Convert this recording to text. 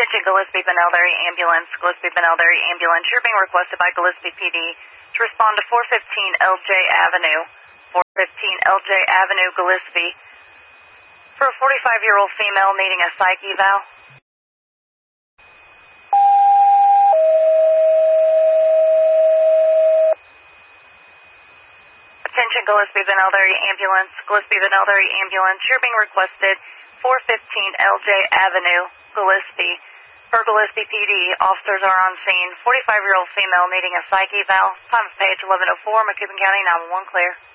Attention Gillespie Benelderry Ambulance. Gillespie Benelderry Ambulance. You're being requested by Gillespie PD to respond to 415 LJ Avenue. 415 LJ Avenue, Gillespie. For a 45-year-old female needing a psych eval. Attention Gillespie Benelderry Ambulance. Gillespie Benelderry Ambulance. You're being requested 415 LJ Avenue, Gillespie. For Gillespie PD, officers are on scene. 45-year-old female needing a psych eval. Time of page 11:04, Macoupin County 911 clear.